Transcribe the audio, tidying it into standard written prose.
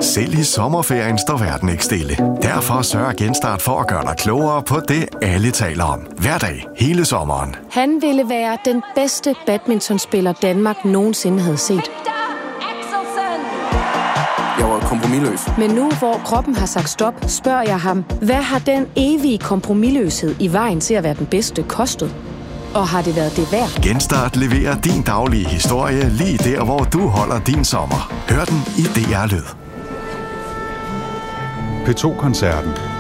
Selv i sommerferien står verden ikke stille. Derfor sørger Genstart for at gøre dig klogere på det, alle taler om. Hver dag, hele sommeren. Han ville være den bedste badmintonspiller, Danmark nogensinde havde set. Jeg var kompromisløs. Men nu, hvor kroppen har sagt stop, spørger jeg ham, hvad har den evige kompromisløshed i vejen til at være den bedste kostet? Og har det været det værd? Genstart leverer din daglige historie lige der, hvor du holder din sommer. Hør den i DR Lyd. P2-koncerten.